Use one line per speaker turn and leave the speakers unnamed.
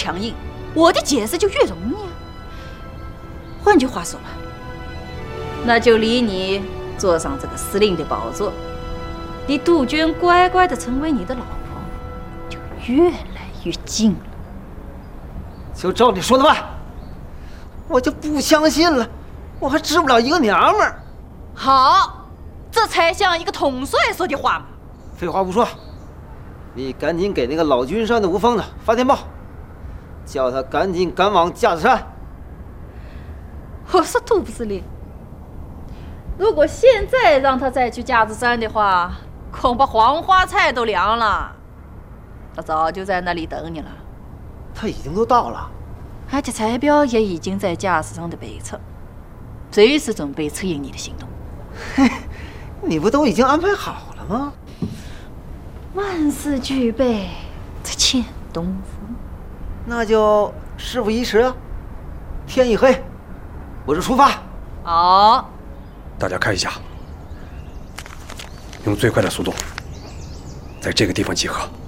强硬，我的解释就越容易啊。换句话说吧，那就离你坐上这个司令的宝座，离杜鹃乖乖的成为你的老婆，就越来越近了。
就照你说的办，我就不相信了，我还治不了一个娘们儿。
好，这才像一个统帅说的话嘛。
废话不说，你赶紧给那个老君山的吴疯子发电报，叫他赶紧赶往架子山。
我说杜司令，如果现在让他再去架子山的话，恐怕黄花菜都凉了。他早就在那里等你了。
他已经都到了，
而且彩标也已经在架子上的北侧，随时准备策应你的行动。
嘿，你不都已经安排好了吗？
万事俱备，只欠东风。
那就事不宜迟啊！天一黑，我就出发。
好，
大家看一下，用最快的速度，在这个地方集合。